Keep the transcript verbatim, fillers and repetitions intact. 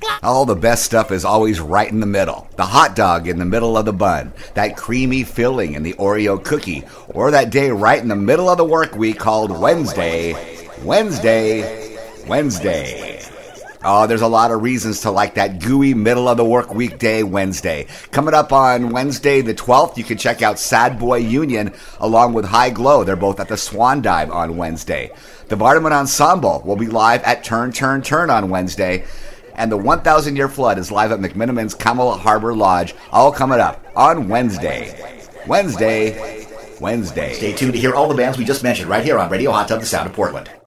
All the best stuff is always right in the middle. The hot dog in the middle of the bun, that creamy filling in the Oreo cookie, or that day right in the middle of the work week called Wednesday, Wednesday, Wednesday. Oh, there's a lot of reasons to like that gooey middle of the work week day, Wednesday. Coming up on Wednesday the twelfth, you can check out Sad Boy Union along with High Glow. They're both at the Swan Dive on Wednesday. The Vardaman Ensemble will be live at Turn, Turn, Turn on Wednesday. And the one thousand Year Flood is live at McMiniman's Camelot Harbor Lodge, all coming up on Wednesday. Wednesday, Wednesday. Stay tuned to hear all the bands we just mentioned right here on Radio Hot Tub, the Sound of Portland.